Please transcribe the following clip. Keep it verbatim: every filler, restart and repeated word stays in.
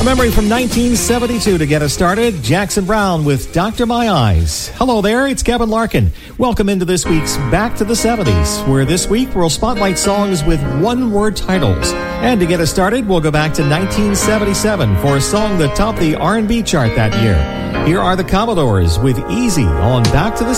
Memory from nineteen seventy-two to get us started. Jackson Browne with Doctor My Eyes. Hello there, it's Kevin Larkin. Welcome into this week's Back to the seventies, where this week we'll spotlight songs with one-word titles. And to get us started, we'll go back to nineteen seventy-seven for a song that topped the R and B chart that year. Here are the Commodores with Easy on Back to the